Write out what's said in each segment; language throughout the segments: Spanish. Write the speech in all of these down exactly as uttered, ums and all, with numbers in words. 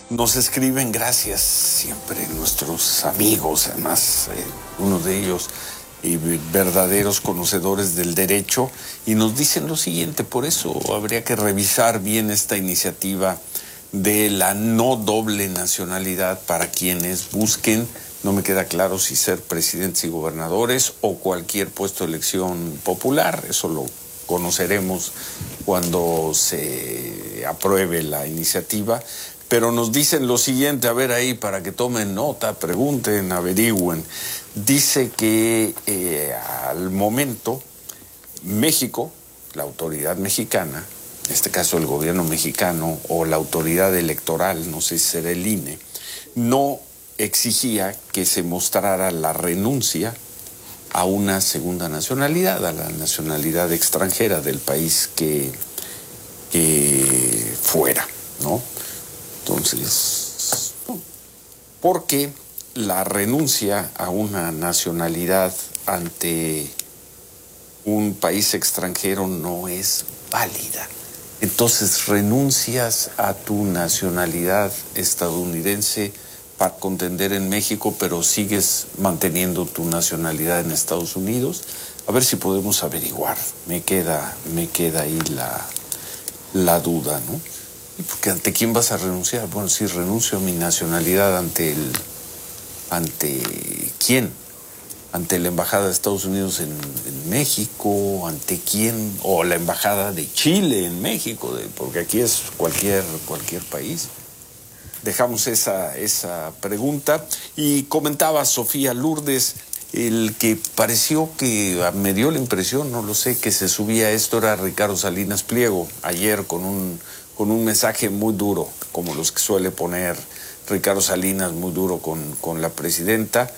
Nos escriben, gracias siempre nuestros amigos, además eh, uno de ellos y verdaderos conocedores del derecho, y nos dicen lo siguiente: por eso habría que revisar bien esta iniciativa de la no doble nacionalidad para quienes busquen, no me queda claro si ser presidentes y gobernadores o cualquier puesto de elección popular. Eso lo conoceremos cuando se apruebe la iniciativa, pero nos dicen lo siguiente, a ver ahí para que tomen nota, pregunten, averigüen. Dice que eh, al momento México, la autoridad mexicana, en este caso el gobierno mexicano o la autoridad electoral, no sé si será el I N E, no exigía que se mostrara la renuncia a una segunda nacionalidad, a la nacionalidad extranjera del país que, que fuera, ¿no? Entonces, porque la renuncia a una nacionalidad ante un país extranjero no es válida. Entonces renuncias a tu nacionalidad estadounidense para contender en México, pero sigues manteniendo tu nacionalidad en Estados Unidos. A ver si podemos averiguar. Me queda, me queda ahí la, la duda, ¿no? Porque ¿ante quién vas a renunciar? Bueno, si renuncio a mi nacionalidad, ¿ante el, ante quién? ¿Ante la embajada de Estados Unidos en, en México? ¿Ante quién? ¿O la embajada de Chile en México? De, porque aquí es cualquier, cualquier país. Dejamos esa, esa pregunta. Y comentaba Sofía Lourdes, el que pareció que me dio la impresión, no lo sé, que se subía esto era Ricardo Salinas Pliego, ayer con un, con un mensaje muy duro, como los que suele poner Ricardo Salinas, muy duro con, con la presidenta.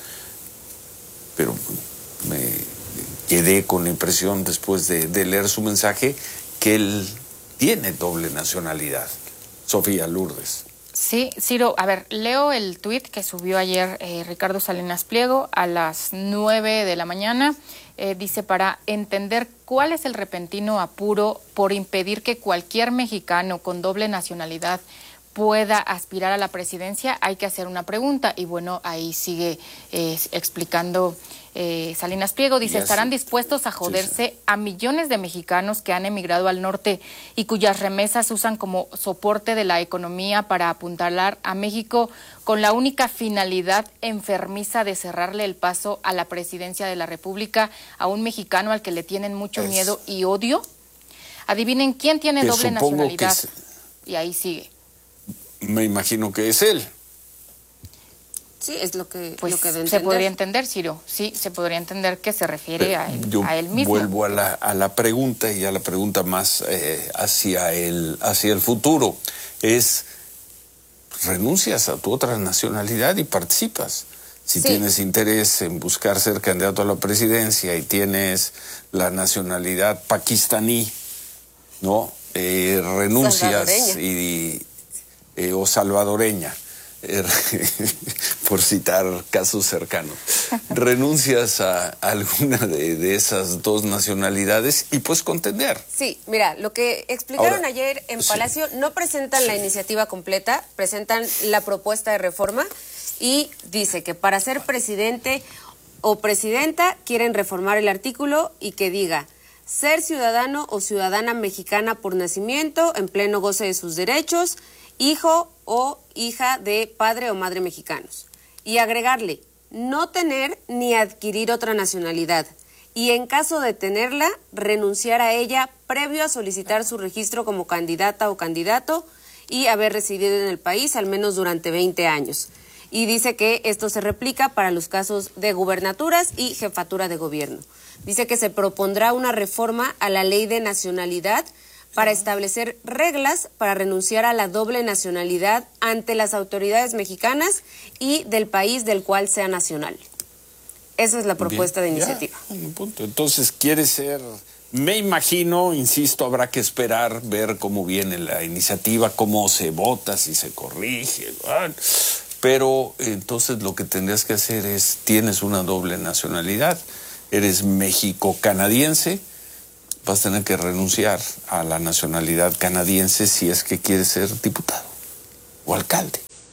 Pero me quedé con la impresión después de, de leer su mensaje que él tiene doble nacionalidad. Sofía Lourdes. Sí, Ciro, a ver, leo el tuit que subió ayer eh, Ricardo Salinas Pliego a las nueve de la mañana. Eh, dice, para entender cuál es el repentino apuro por impedir que cualquier mexicano con doble nacionalidad pueda aspirar a la presidencia, hay que hacer una pregunta. Y bueno, ahí sigue eh, explicando eh, Salinas Pliego. Dice, ¿estarán dispuestos a joderse sí, sí. a millones de mexicanos que han emigrado al norte y cuyas remesas usan como soporte de la economía para apuntalar a México con la única finalidad enfermiza de cerrarle el paso a la presidencia de la República a un mexicano al que le tienen mucho es... miedo y odio? Adivinen quién tiene que doble nacionalidad. Se... Y ahí sigue. Me imagino que es él. Sí, es lo que, pues lo que debe se podría entender, Ciro. Sí, se podría entender que se refiere a él, yo a él mismo. Vuelvo a la, a la pregunta y a la pregunta más eh, hacia, el, hacia el futuro. Es, renuncias a tu otra nacionalidad y participas. Si sí. tienes interés en buscar ser candidato a la presidencia y tienes la nacionalidad pakistaní, ¿no? Eh, renuncias y... Eh, o salvadoreña, eh, por citar casos cercanos, renuncias a alguna de, de esas dos nacionalidades y puedes contender. Sí, mira, lo que explicaron Ahora, ayer en sí, Palacio, no presentan sí. la iniciativa completa, presentan la propuesta de reforma y dice que para ser presidente o presidenta quieren reformar el artículo y que diga: ser ciudadano o ciudadana mexicana por nacimiento, en pleno goce de sus derechos, hijo o hija de padre o madre mexicanos. Y agregarle, no tener ni adquirir otra nacionalidad. Y en caso de tenerla, renunciar a ella previo a solicitar su registro como candidata o candidato y haber residido en el país al menos durante veinte años. Y dice que esto se replica para los casos de gubernaturas y jefatura de gobierno. Dice que se propondrá una reforma a la ley de nacionalidad para establecer reglas para renunciar a la doble nacionalidad ante las autoridades mexicanas y del país del cual sea nacional. Esa es la propuesta Bien, de iniciativa. Ya, un punto. Entonces, quiere ser, me imagino, insisto, habrá que esperar, ver cómo viene la iniciativa, cómo se vota, si se corrige, pero entonces lo que tendrías que hacer es, tienes una doble nacionalidad, eres mexico-canadiense, vas a tener que renunciar a la nacionalidad canadiense si es que quieres ser diputado o alcalde.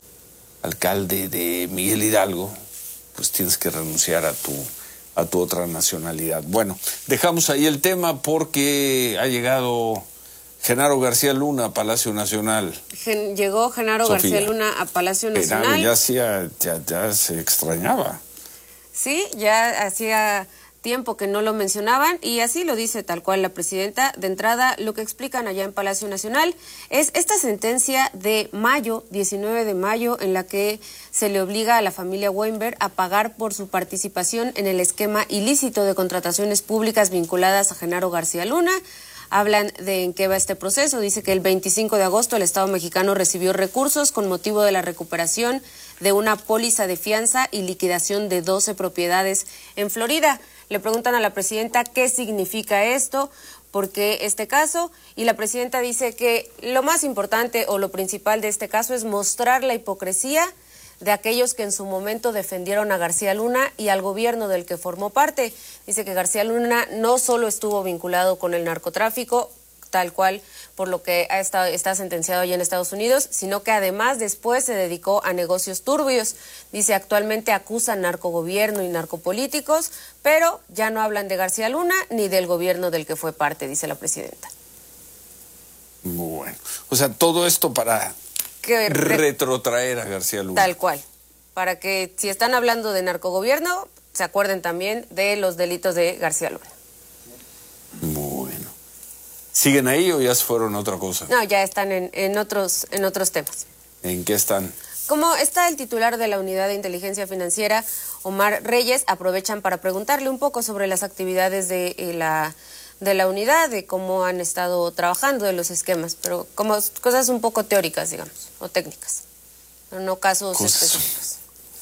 alcalde de Miguel Hidalgo, pues tienes que renunciar a tu, a tu otra nacionalidad. Bueno, dejamos ahí el tema porque ha llegado Genaro García Luna a Palacio Nacional. Gen, llegó Genaro Sofía. García Luna a Palacio Nacional. Genaro ya, hacía, ya, ya se extrañaba. Sí, ya hacía tiempo que no lo mencionaban y así lo dice tal cual la presidenta. De entrada, lo que explican allá en Palacio Nacional es esta sentencia de mayo, diecinueve de mayo, en la que se le obliga a la familia Weinberg a pagar por su participación en el esquema ilícito de contrataciones públicas vinculadas a Genaro García Luna. Hablan de en qué va este proceso. Dice que el veinticinco de agosto el Estado mexicano recibió recursos con motivo de la recuperación de una póliza de fianza y liquidación de doce propiedades en Florida. Le preguntan a la presidenta qué significa esto, por qué este caso, y la presidenta dice que lo más importante o lo principal de este caso es mostrar la hipocresía de aquellos que en su momento defendieron a García Luna y al gobierno del que formó parte. Dice que García Luna no solo estuvo vinculado con el narcotráfico, tal cual por lo que ha estado, está sentenciado allá en Estados Unidos, sino que además después se dedicó a negocios turbios. Dice, actualmente acusan narcogobierno y narcopolíticos, pero ya no hablan de García Luna ni del gobierno del que fue parte, dice la presidenta. Bueno, o sea, todo esto para que re retrotraer a García Luna. Tal cual, para que si están hablando de narcogobierno, se acuerden también de los delitos de García Luna. Bueno. ¿Siguen ahí o ya se fueron a otra cosa? No, ya están en, en, otros, en otros temas. ¿En qué están? Como está el titular de la Unidad de Inteligencia Financiera, Omar Reyes, aprovechan para preguntarle un poco sobre las actividades de eh, la... de la unidad, de cómo han estado trabajando de los esquemas, pero como cosas un poco teóricas, digamos, o técnicas, pero no casos cosas específicos.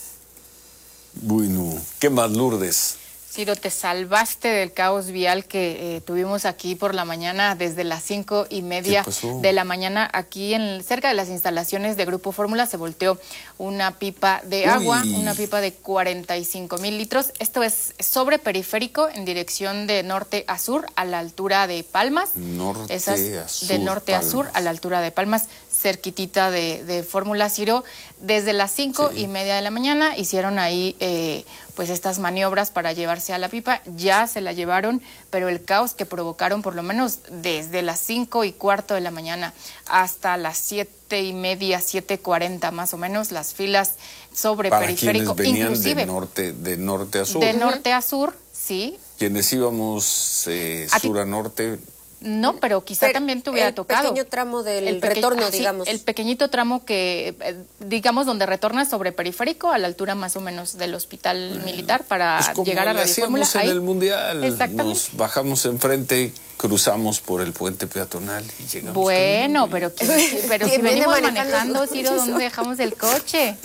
Bueno, ¿qué más, Lourdes? Ciro, te salvaste del caos vial que eh, tuvimos aquí por la mañana, desde las cinco y media de la mañana. Aquí en cerca de las instalaciones de Grupo Fórmula se volteó una pipa de agua, Uy. una pipa de cuarenta y cinco mil litros. Esto es sobre periférico en dirección de norte a sur a la altura de Palmas. Norte Esas a sur, de norte Palmas. a sur a la altura de Palmas, cerquitita de, de Fórmula, Ciro. Desde las cinco sí. y media de la mañana hicieron ahí eh, pues estas maniobras para llevarse a la pipa. Ya se la llevaron, pero el caos que provocaron, por lo menos desde las cinco y cuarto de la mañana hasta las siete y media, siete cuarenta más o menos, las filas sobre para periférico, quienes venían inclusive de norte, de norte a sur. De norte a sur, sí. Quienes íbamos eh, ¿A sur ti? a norte. No, pero quizá pero también te hubiera el tocado. El pequeño tramo del el peque retorno, ah, sí, digamos. El pequeñito tramo que, eh, digamos, donde retornas sobre periférico, a la altura más o menos del hospital bueno, militar para pues como llegar a Radio Fórmula. en ahí. el Mundial. Exactamente. Nos bajamos enfrente, cruzamos por el puente peatonal y llegamos. Bueno, pero, pero si venimos manejando, Ciro, ¿dónde dejamos el coche?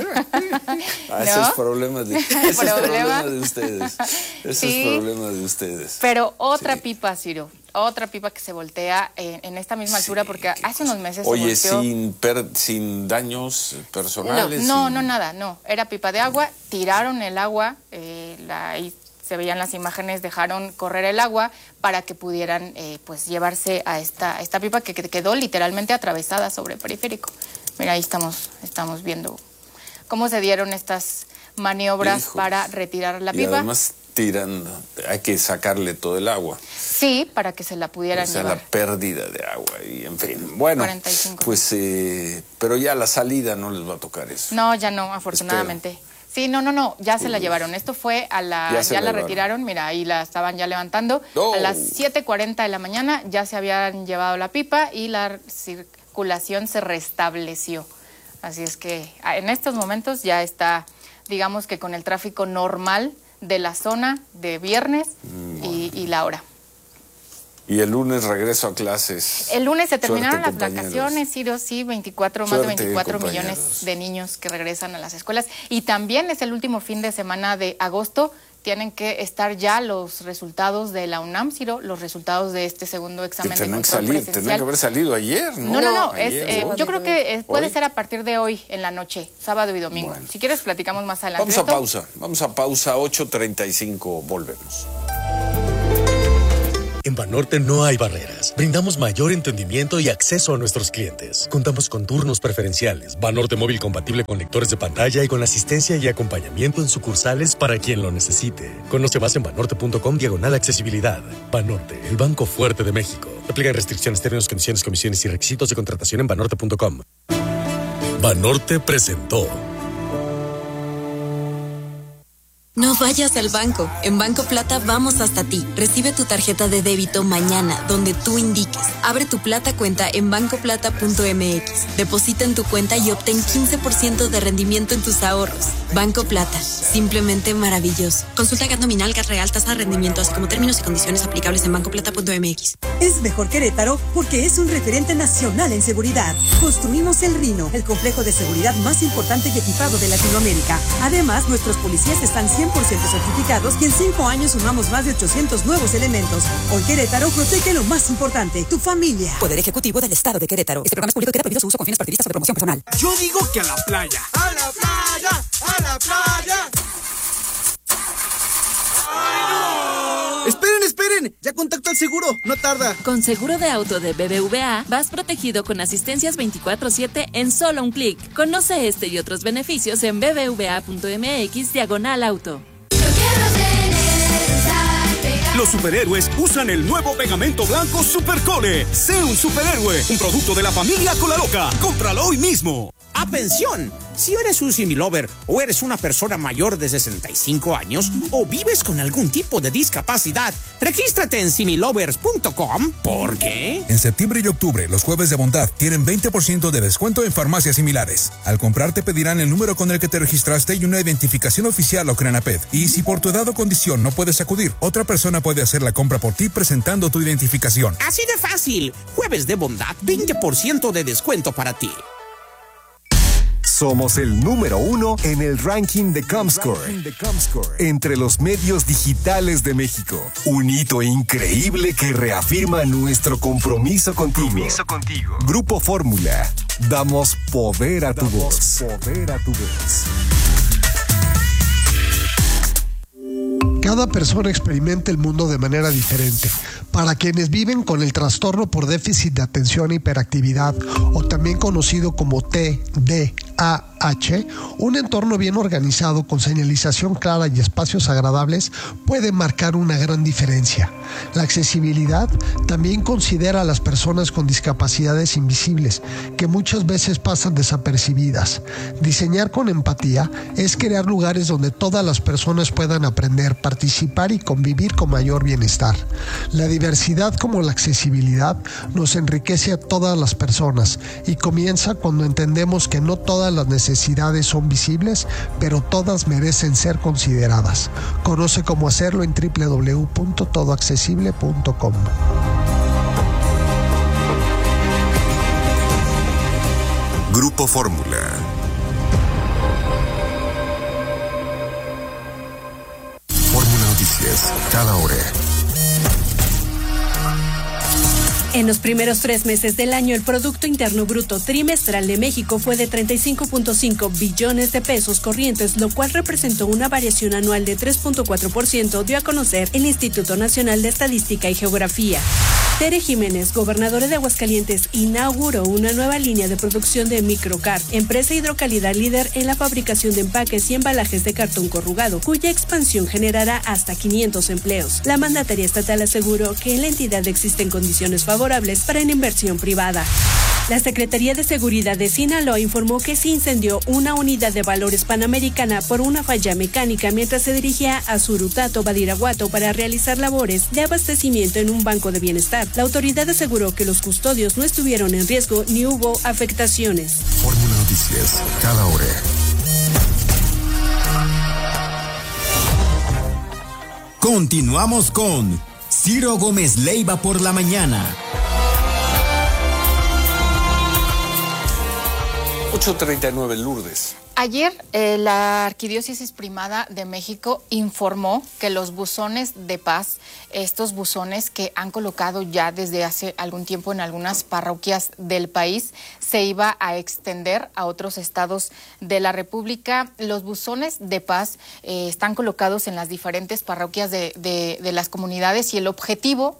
Ah, ese ¿no? es problema de, ese ¿Problema? Es problema de ustedes. Ese sí, es problema de ustedes. Pero otra sí. pipa, Ciro. Otra pipa que se voltea en, en esta misma altura, sí, porque hace unos meses Oye, se volteó. sin, per, sin daños personales. No, no, sin... no, nada, no. Era pipa de agua, tiraron el agua, eh, la, ahí se veían las imágenes, dejaron correr el agua para que pudieran eh, pues llevarse a esta, esta pipa que, que quedó literalmente atravesada sobre el periférico. Mira, ahí estamos, estamos viendo cómo se dieron estas maniobras Hijos. para retirar la y pipa. Además, tirando, hay que sacarle todo el agua. Sí, para que se la pudieran o sea, llevar. la pérdida de agua y en fin. Bueno, cuarenta y cinco. Pues, eh, pero ya la salida no les va a tocar eso. No, ya no, afortunadamente. Espero. Sí, no, no, no, ya se la llevaron. Esto fue a la, ya, ya la, la retiraron, mira, ahí la estaban ya levantando. Oh. A las siete cuarenta de la mañana ya se habían llevado la pipa y la circulación se restableció. Así es que en estos momentos ya está, digamos que con el tráfico normal de la zona de viernes mm, y, y la hora. Y el lunes regreso a clases. El lunes se terminaron Suerte, las vacaciones, Ciro, sí, veinticuatro, Suerte, más de veinticuatro millones de niños que regresan a las escuelas. Y también es el último fin de semana de agosto. Tienen que estar ya los resultados de la UNAM, Ciro, los resultados de este segundo examen que de control que salir, presencial. Tenían que haber salido ayer, ¿no? No, no, no, ayer, es, eh, ¿no? yo creo que eh, puede ¿Hoy? ser a partir de hoy en la noche, sábado y domingo. Bueno. Si quieres platicamos más adelante. Vamos a pausa, vamos a pausa, ocho treinta y cinco, volvemos. En Banorte no hay barreras. Brindamos mayor entendimiento y acceso a nuestros clientes. Contamos con turnos preferenciales, Banorte móvil compatible con lectores de pantalla y con asistencia y acompañamiento en sucursales para quien lo necesite. Conoce más en banorte.com diagonal accesibilidad. Banorte, el banco fuerte de México. Aplican restricciones, términos, condiciones, comisiones y requisitos de contratación en banorte punto com. Banorte presentó. No vayas al banco. En Banco Plata vamos hasta ti. Recibe tu tarjeta de débito mañana, donde tú indiques. Abre tu Plata cuenta en banco plata punto m x. Deposita en tu cuenta y obtén quince por ciento de rendimiento en tus ahorros. Banco Plata. Simplemente maravilloso. Consulta G A T nominal, G A T real, tasa de rendimiento, así como términos y condiciones aplicables en banco plata punto m x. Es mejor Querétaro porque es un referente nacional en seguridad. Construimos el Rino, el complejo de seguridad más importante y equipado de Latinoamérica. Además, nuestros policías están cien por ciento certificados y en cinco años sumamos más de ochocientos nuevos elementos. Hoy Querétaro protege lo más importante, tu familia. Poder Ejecutivo del Estado de Querétaro. Este programa es público y queda prohibido su uso con fines partidistas o de promoción personal. Yo digo que a la playa. ¡A la playa! ¡A la playa! ¡Esperen, esperen! ¡Ya contacto al seguro! ¡No tarda! Con seguro de auto de B B V A, vas protegido con asistencias veinticuatro siete en solo un clic. Conoce este y otros beneficios en b b v a punto m x diagonal auto. Los superhéroes usan el nuevo pegamento blanco Supercole. Sé un superhéroe, un producto de la familia Colaloca. Cómpralo hoy mismo. Atención, si eres un similover o eres una persona mayor de sesenta y cinco años o vives con algún tipo de discapacidad, regístrate en similovers punto com. ¿Por qué? En septiembre y octubre, los jueves de bondad tienen veinte por ciento de descuento en farmacias similares. Al comprar te pedirán el número con el que te registraste y una identificación oficial o Crenaped. Y si por tu edad o condición no puedes acudir, otra persona puede hacer la compra por ti presentando tu identificación. Así de fácil. Jueves de bondad, veinte por ciento de descuento para ti. Somos el número uno en el ranking de Comscore, entre los medios digitales de México. Un hito increíble que reafirma nuestro compromiso contigo. Compromiso contigo. Grupo Fórmula. Damos poder a tu voz. Poder a tu voz. Cada persona experimenta el mundo de manera diferente. Para quienes viven con el trastorno por déficit de atención e hiperactividad, o también conocido como T D A H, un entorno bien organizado con señalización clara y espacios agradables puede marcar una gran diferencia. La accesibilidad también considera a las personas con discapacidades invisibles, que muchas veces pasan desapercibidas. Diseñar con empatía es crear lugares donde todas las personas puedan aprender, participar y convivir con mayor bienestar. La diversidad como la accesibilidad nos enriquece a todas las personas y comienza cuando entendemos que no todas las necesidades son visibles, pero todas merecen ser consideradas. Conoce cómo hacerlo en doble u doble u doble u punto todo accesible punto com. Grupo Fórmula. Fórmula Noticias, cada hora. En los primeros tres meses del año, el Producto Interno Bruto trimestral de México fue de treinta y cinco punto cinco billones de pesos corrientes, lo cual representó una variación anual de tres punto cuatro por ciento, dio a conocer el Instituto Nacional de Estadística y Geografía. Tere Jiménez, gobernadora de Aguascalientes, inauguró una nueva línea de producción de Microcar, empresa hidrocalidad líder en la fabricación de empaques y embalajes de cartón corrugado, cuya expansión generará hasta quinientos empleos. La mandataria estatal aseguró que en la entidad existen condiciones favorables para la inversión privada. La Secretaría de Seguridad de Sinaloa informó que se incendió una unidad de valores panamericana por una falla mecánica mientras se dirigía a Surutato, Badiraguato, para realizar labores de abastecimiento en un banco de bienestar. La autoridad aseguró que los custodios no estuvieron en riesgo ni hubo afectaciones. Fórmula Noticias, cada hora. Continuamos con Ciro Gómez Leiva por la mañana. ocho treinta y nueve, Lourdes. Ayer, eh, la Arquidiócesis Primada de México informó que los buzones de paz, estos buzones que han colocado ya desde hace algún tiempo en algunas parroquias del país, se iba a extender a otros estados de la República. Los buzones de paz eh, están colocados en las diferentes parroquias de, de, de las comunidades y el objetivo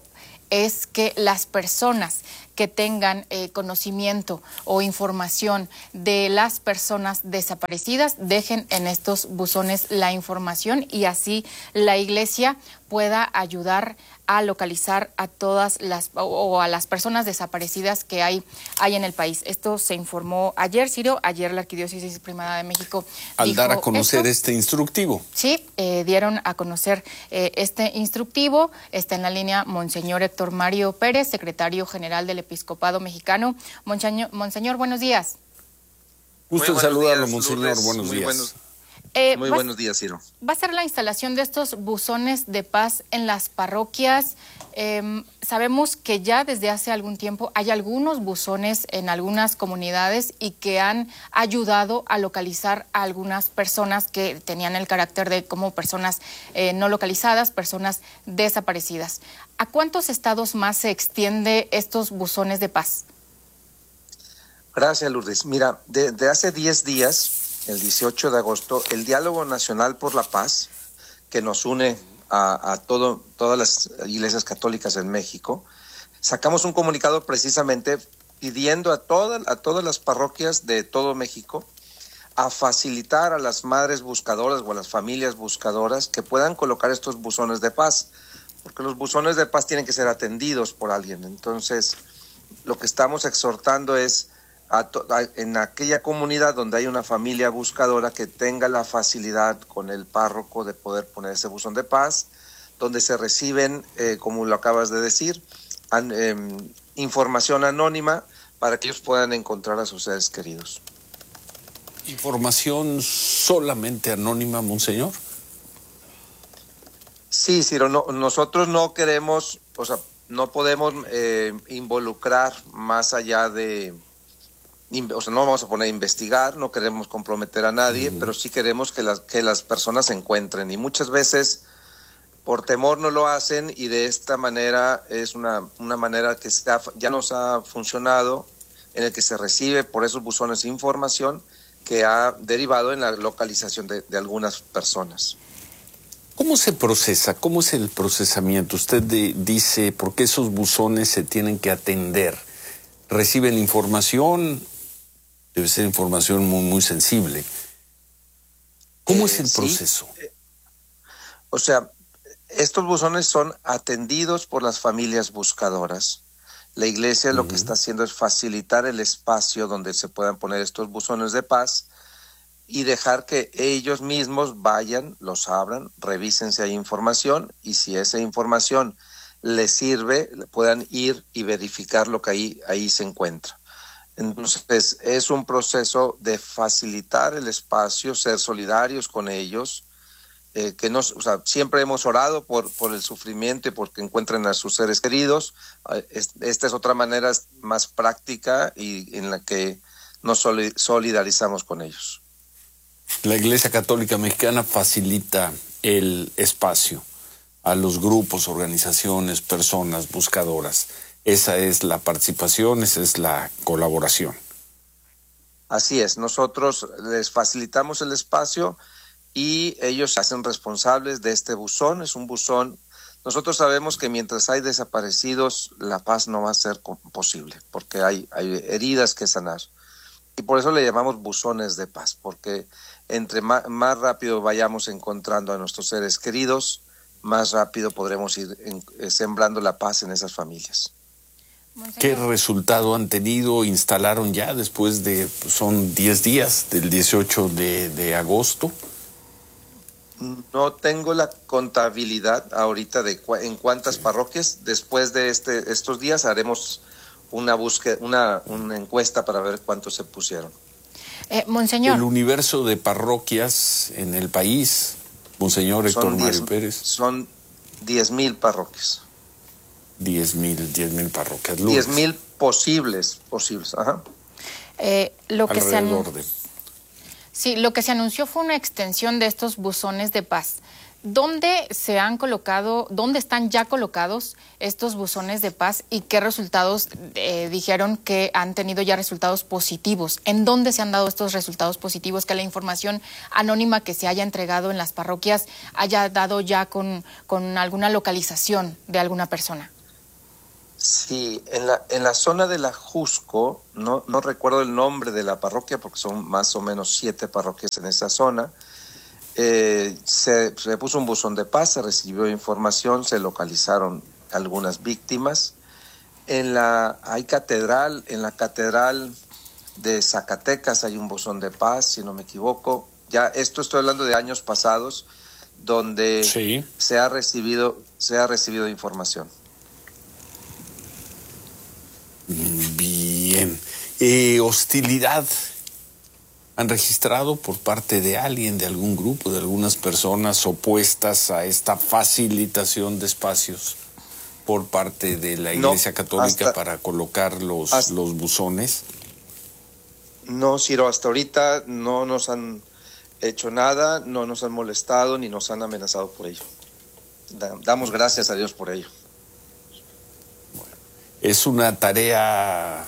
es que las personas que tengan eh, conocimiento o información de las personas desaparecidas dejen en estos buzones la información y así la iglesia pueda ayudar a localizar a todas las o, o a las personas desaparecidas que hay, hay en el país. Esto se informó ayer, Ciro, ayer la Arquidiócesis Primada de México Al dijo dar a conocer esto. este instructivo. Sí, eh, dieron a conocer eh, este instructivo. Está en la línea Monseñor Héctor Mario Pérez, secretario general del Episcopado Mexicano. Monseñor, Monseñor, buenos días. Gusto en saludarlo, Monseñor. Lourdes, buenos muy días. Buenos, Eh, muy va, buenos días, Ciro. ¿Va a ser la instalación de estos buzones de paz en las parroquias? Eh, sabemos que ya desde hace algún tiempo hay algunos buzones en algunas comunidades y que han ayudado a localizar a algunas personas que tenían el carácter de como personas eh, no localizadas, personas desaparecidas. ¿A cuántos estados más se extiende estos buzones de paz? Gracias, Lourdes. Mira, de, de hace diez días, el dieciocho de agosto, el Diálogo Nacional por la Paz, que nos une a, a todo, todas las iglesias católicas en México, sacamos un comunicado precisamente pidiendo a, toda, a todas las parroquias de todo México a facilitar a las madres buscadoras o a las familias buscadoras que puedan colocar estos buzones de paz, porque los buzones de paz tienen que ser atendidos por alguien. Entonces, lo que estamos exhortando es A to, a, en aquella comunidad donde hay una familia buscadora que tenga la facilidad con el párroco de poder poner ese buzón de paz, donde se reciben, eh, como lo acabas de decir, an, eh, información anónima para que ellos puedan encontrar a sus seres queridos. ¿Información solamente anónima, Monseñor? Sí, Ciro, no, nosotros no queremos, o sea, no podemos eh, involucrar más allá de... O sea, no vamos a poner a investigar, no queremos comprometer a nadie, mm. pero sí queremos que las, que las personas se encuentren. Y muchas veces, por temor, no lo hacen y de esta manera es una, una manera que se ha, ya nos ha funcionado, en el que se recibe por esos buzones información que ha derivado en la localización de, de algunas personas. ¿Cómo se procesa? ¿Cómo es el procesamiento? Usted de, dice, ¿por qué esos buzones se tienen que atender? ¿Reciben información? Debe ser información muy, muy sensible. ¿Cómo eh, es el proceso? Sí. Eh, o sea, estos buzones son atendidos por las familias buscadoras. La iglesia uh-huh. lo que está haciendo es facilitar el espacio donde se puedan poner estos buzones de paz y dejar que ellos mismos vayan, los abran, revisen si hay información y si esa información les sirve, puedan ir y verificar lo que ahí, ahí se encuentra. Entonces, es un proceso de facilitar el espacio, ser solidarios con ellos, eh, que nos, o sea, siempre hemos orado por, por el sufrimiento y porque encuentren a sus seres queridos. Esta es otra manera más práctica y en la que nos solidarizamos con ellos. La Iglesia Católica Mexicana facilita el espacio a los grupos, organizaciones, personas buscadoras. Esa es la participación, esa es la colaboración. Así es, nosotros les facilitamos el espacio y ellos se hacen responsables de este buzón. Es un buzón, nosotros sabemos que mientras hay desaparecidos, la paz no va a ser posible, porque hay, hay heridas que sanar. Y por eso le llamamos buzones de paz, porque entre más, más rápido vayamos encontrando a nuestros seres queridos, más rápido podremos ir en, eh, sembrando la paz en esas familias. ¿Qué resultado han tenido? ¿Instalaron ya después de, son diez días, del dieciocho de agosto? No tengo la contabilidad ahorita de cu en cuántas sí. parroquias. Después de este, estos días haremos una búsqueda, una, una encuesta para ver cuántos se pusieron. Eh, Monseñor. El universo de parroquias en el país, Monseñor Héctor Mario Pérez. Son diez mil parroquias. Diez mil, diez mil parroquias. Diez mil posibles, posibles, ajá. Eh, lo que se Alrededor de... Sí, lo que se anunció fue una extensión de estos buzones de paz. ¿Dónde se han colocado, dónde están ya colocados estos buzones de paz y qué resultados eh, dijeron que han tenido ya resultados positivos? ¿En dónde se han dado estos resultados positivos? Que la información anónima que se haya entregado en las parroquias haya dado ya con, con alguna localización de alguna persona. Sí, en la, en la zona de la Jusco, no, no recuerdo el nombre de la parroquia porque son más o menos siete parroquias en esa zona, eh, se, se puso un buzón de paz, se recibió información, se localizaron algunas víctimas. En la, hay catedral, en la catedral de Zacatecas hay un buzón de paz, si no me equivoco. Ya esto estoy hablando de años pasados, donde sí. se ha recibido, se ha recibido información. Bien. Eh, ¿Hostilidad han registrado por parte de alguien, de algún grupo, de algunas personas opuestas a esta facilitación de espacios por parte de la Iglesia no, Católica hasta, para colocar los, hasta, los buzones? No, Ciro, hasta ahorita no nos han hecho nada, no nos han molestado ni nos han amenazado por ello. Damos gracias a Dios por ello. Es una tarea,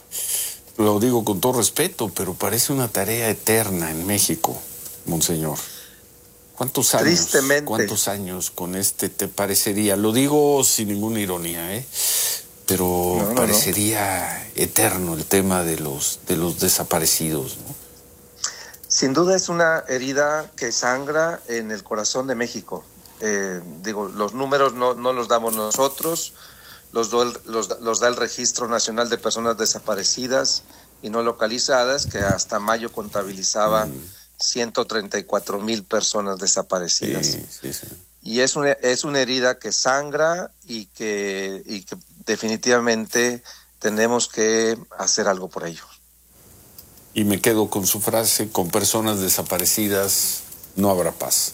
lo digo con todo respeto, pero parece una tarea eterna en México, Monseñor. ¿Cuántos años? Tristemente. ¿Cuántos años con este te parecería? Lo digo sin ninguna ironía, ¿eh? Pero no, no, parecería no. eterno el tema de los, de los desaparecidos, ¿no? Sin duda es una herida que sangra en el corazón de México. Eh, digo, los números no, no los damos nosotros. Los, do, los, los da el Registro Nacional de Personas Desaparecidas y No Localizadas, que hasta mayo contabilizaba mm. ciento treinta y cuatro mil personas desaparecidas. Sí, sí, sí. Y es una, es una herida que sangra y que, y que definitivamente tenemos que hacer algo por ello. Y me quedo con su frase, con personas desaparecidas no habrá paz.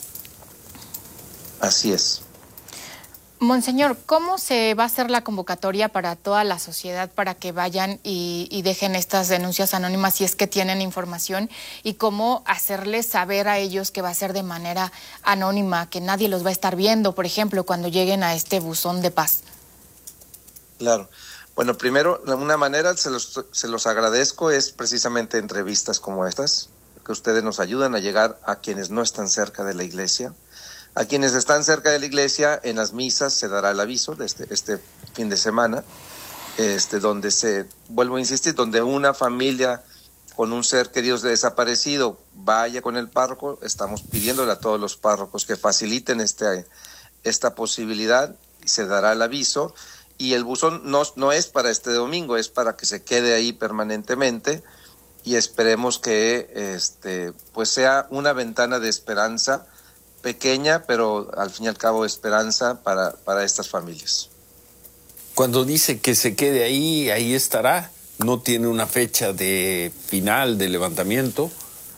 Así es. Monseñor, ¿cómo se va a hacer la convocatoria para toda la sociedad para que vayan y, y dejen estas denuncias anónimas si es que tienen información? ¿Y cómo hacerles saber a ellos que va a ser de manera anónima, que nadie los va a estar viendo, por ejemplo, cuando lleguen a este buzón de paz? Claro. Bueno, primero, de una manera se los, se los agradezco, es precisamente entrevistas como estas, que ustedes nos ayudan a llegar a quienes no están cerca de la iglesia. A quienes están cerca de la iglesia, en las misas se dará el aviso de este, este fin de semana, este, donde se, vuelvo a insistir, donde una familia con un ser querido desaparecido vaya con el párroco. Estamos pidiéndole a todos los párrocos que faciliten este, esta posibilidad, se dará el aviso, y el buzón no, no es para este domingo, es para que se quede ahí permanentemente, y esperemos que este, pues sea una ventana de esperanza, pequeña, pero al fin y al cabo esperanza para, para estas familias. Cuando dice que se quede ahí, ahí estará, no tiene una fecha de final de levantamiento.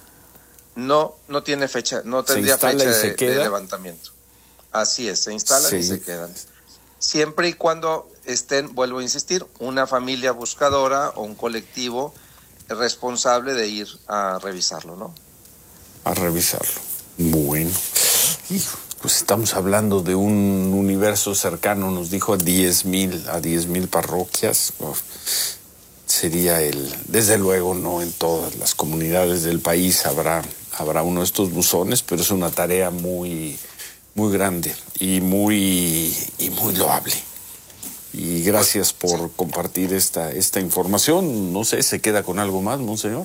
No, no tiene fecha, no tendría fecha de, de levantamiento. Así es, se instalan sí. y se quedan. Siempre y cuando estén, vuelvo a insistir, una familia buscadora o un colectivo responsable de ir a revisarlo, ¿no? A revisarlo. Bueno. Pues estamos hablando de un universo cercano, nos dijo a diez mil, a diez mil parroquias. Oh, sería el, desde luego, no en todas las comunidades del país habrá, habrá uno de estos buzones, pero es una tarea muy, muy grande y muy, y muy loable. Y gracias por compartir esta, esta información. No sé, ¿se queda con algo más, Monseñor?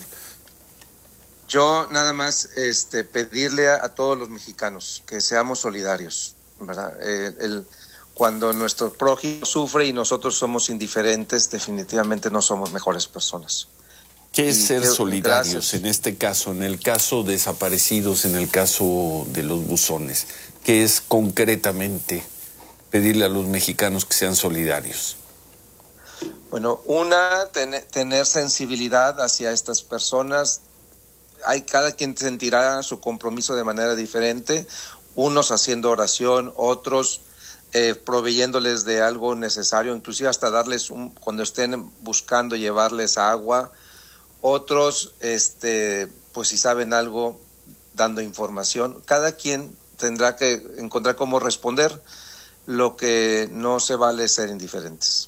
Yo nada más este, pedirle a, a todos los mexicanos que seamos solidarios, ¿verdad? Eh, el, cuando nuestro prójimo sufre y nosotros somos indiferentes, definitivamente no somos mejores personas. ¿Qué es y ser que, solidarios gracias. En este caso, en el caso de desaparecidos, en el caso de los buzones? ¿Qué es concretamente pedirle a los mexicanos que sean solidarios? Bueno, una, ten, tener sensibilidad hacia estas personas. Hay, cada quien sentirá su compromiso de manera diferente, unos haciendo oración, otros eh, proveyéndoles de algo necesario, inclusive hasta darles, un, cuando estén buscando llevarles agua, otros, este, pues si saben algo, dando información. Cada quien tendrá que encontrar cómo responder. Lo que no se vale es ser indiferentes.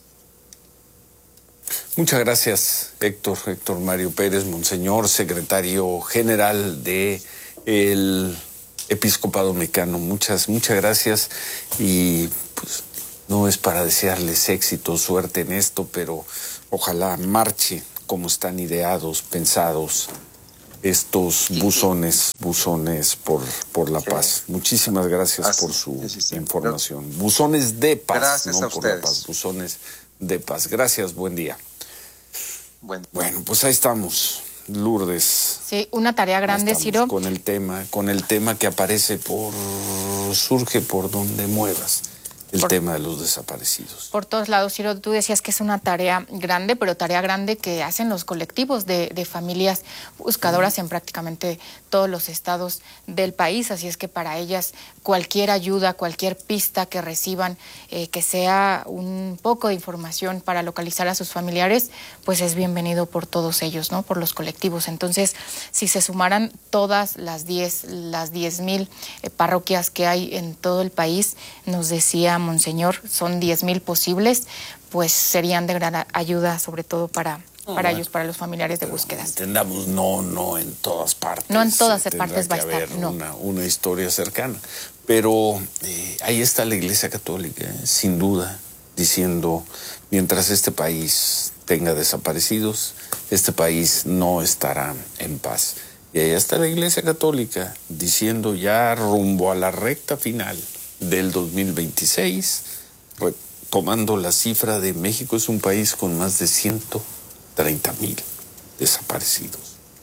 Muchas gracias, Héctor, Héctor Mario Pérez, Monseñor, secretario general de el Episcopado Mexicano. Muchas, muchas gracias y pues no es para desearles éxito, suerte en esto, pero ojalá marche como están ideados, pensados estos buzones, buzones por, por la sí. paz. Muchísimas gracias Así, por su sí, sí, sí. información. Buzones de paz, gracias no por la paz, buzones de paz. Gracias, buen día. Bueno, bueno pues ahí estamos, Lourdes. Sí, una tarea grande, Ciro. Con el tema, con el tema que aparece por, surge por donde muevas. El por, tema de los desaparecidos. Por todos lados, Ciro, tú decías que es una tarea grande, pero tarea grande que hacen los colectivos de, de familias buscadoras mm. en prácticamente todos los estados del país. Así es que para ellas cualquier ayuda, cualquier pista que reciban, eh, que sea un poco de información para localizar a sus familiares, pues es bienvenido por todos ellos, ¿no? Por los colectivos. Entonces, si se sumaran todas las diez, las diez mil eh, parroquias que hay en todo el país, nos decía Monseñor, son diez mil posibles, pues serían de gran ayuda, sobre todo para, para bueno, ellos, para los familiares de búsquedas. Entendamos, no, no en todas partes. No en todas partes va a estar, no. Una, una historia cercana. Pero eh, ahí está la Iglesia Católica, eh, sin duda, diciendo, mientras este país tenga desaparecidos, este país no estará en paz. Y ahí está la Iglesia Católica diciendo ya rumbo a la recta final del dos mil veintiséis, retomando la cifra de México, es un país con más de ciento treinta mil desaparecidos.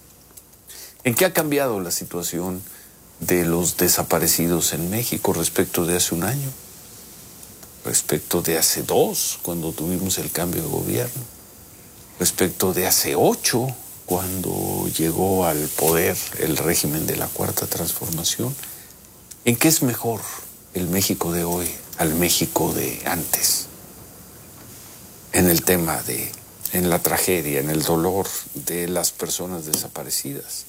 ¿En qué ha cambiado la situación de los desaparecidos en México respecto de hace un año? Respecto de hace dos, cuando tuvimos el cambio de gobierno. Respecto de hace ocho, cuando llegó al poder el régimen de la Cuarta Transformación. ¿En qué es mejor el México de hoy al México de antes? En el tema de, en la tragedia, en el dolor de las personas desaparecidas.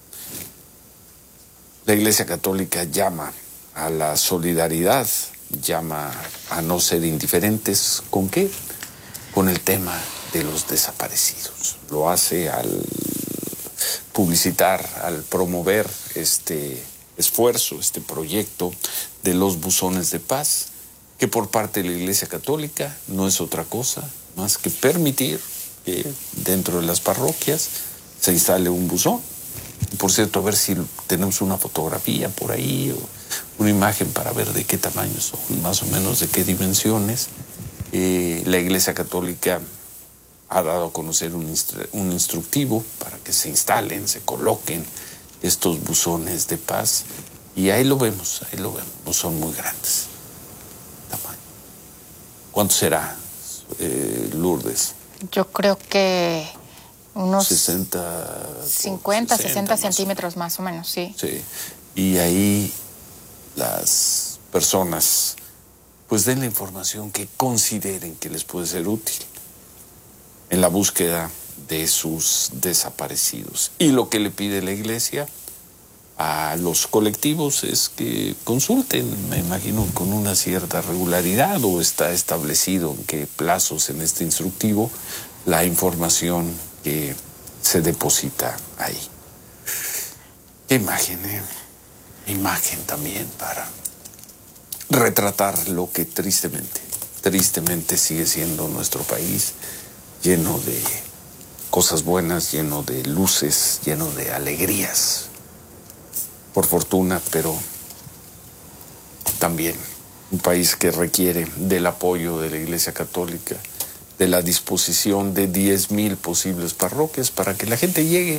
La Iglesia Católica llama a la solidaridad, llama a no ser indiferentes. ¿Con qué? Con el tema de los desaparecidos. Lo hace al publicitar, al promover este esfuerzo, este proyecto de los buzones de paz, que por parte de la Iglesia Católica no es otra cosa más que permitir que dentro de las parroquias se instale un buzón. Y por cierto, a ver si tenemos una fotografía por ahí o una imagen para ver de qué tamaño son, más o menos de qué dimensiones. Eh, la Iglesia Católica ha dado a conocer un, instru- un instructivo para que se instalen, se coloquen estos buzones de paz, y ahí lo vemos, ahí lo vemos, no son muy grandes. Tamaño. ¿Cuánto será, eh, Lourdes? Yo creo que unos sesenta, cincuenta, sesenta centímetros más o menos, sí. Sí, y ahí las personas pues den la información que consideren que les puede ser útil en la búsqueda de sus desaparecidos. Y lo que le pide la Iglesia a los colectivos es que consulten, me imagino con una cierta regularidad, o está establecido en qué plazos en este instructivo, la información que se deposita ahí. Qué imagen, ¿eh? Imagen también para retratar lo que tristemente, tristemente sigue siendo nuestro país, lleno de cosas buenas, lleno de luces, lleno de alegrías, por fortuna, pero también un país que requiere del apoyo de la Iglesia Católica, de la disposición de diez mil posibles parroquias para que la gente llegue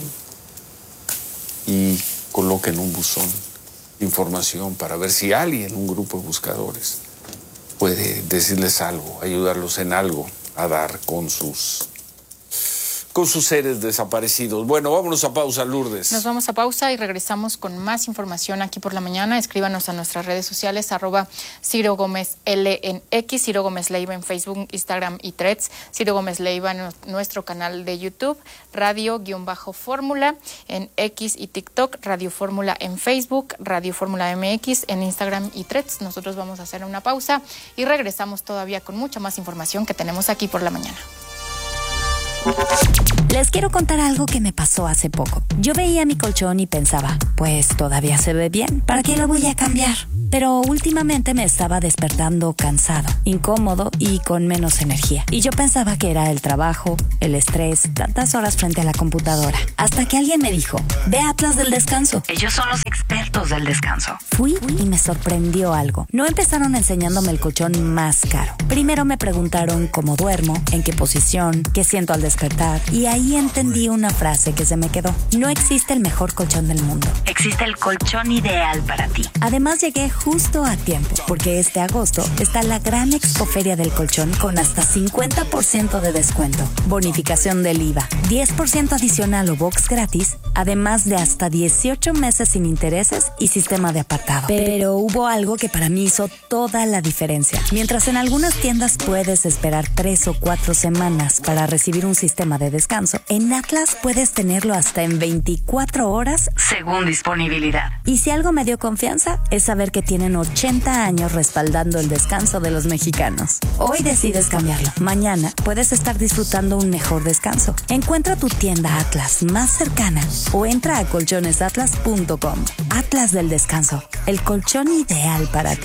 y coloque en un buzón información para ver si alguien, un grupo de buscadores, puede decirles algo, ayudarlos en algo a dar con sus con sus seres desaparecidos. Bueno, vámonos a pausa, Lourdes. Nos vamos a pausa y regresamos con más información aquí por la mañana. Escríbanos a nuestras redes sociales, arroba Ciro Gómez L en X, Ciro Gómez Leiva en Facebook, Instagram y Threads, Ciro Gómez Leiva en nuestro canal de YouTube, Radio-Fórmula en X y TikTok, Radio Fórmula en Facebook, Radio Fórmula M X en Instagram y Threads. Nosotros vamos a hacer una pausa y regresamos todavía con mucha más información que tenemos aquí por la mañana. Les quiero contar algo que me pasó hace poco. Yo veía mi colchón y pensaba, pues todavía se ve bien, ¿para qué lo voy a cambiar? Pero últimamente me estaba despertando cansado, incómodo y con menos energía. Y yo pensaba que era el trabajo, el estrés, tantas horas frente a la computadora. Hasta que alguien me dijo, ve a Atlas del Descanso. Ellos son los expertos del descanso. Fui y me sorprendió algo. No empezaron enseñándome el colchón más caro. Primero me preguntaron cómo duermo, en qué posición, qué siento al despertar. Y ahí entendí una frase que se me quedó. No existe el mejor colchón del mundo. Existe el colchón ideal para ti. Además llegué justo a tiempo, porque este agosto está la gran expoferia del colchón con hasta cincuenta por ciento de descuento, bonificación del I V A, diez por ciento adicional o box gratis, además de hasta dieciocho meses sin intereses y sistema de apartado. Pero hubo algo que para mí hizo toda la diferencia. Mientras en algunas tiendas puedes esperar tres o cuatro semanas para recibir un sistema de descanso, en Atlas puedes tenerlo hasta en veinticuatro horas según disponibilidad. Y si algo me dio confianza es saber que tienen ochenta años respaldando el descanso de los mexicanos. Hoy decides cambiarlo. Mañana puedes estar disfrutando un mejor descanso. Encuentra tu tienda Atlas más cercana o entra a colchones atlas punto com. Atlas del Descanso, el colchón ideal para ti.